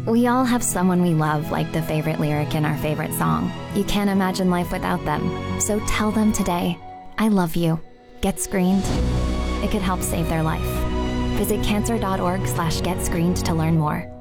We all have someone we love, like the favorite lyric in our favorite song. You can't imagine life without them. So tell them today, I love you. Get screened. It could help save their life. Visit cancer.org/getscreened to learn more.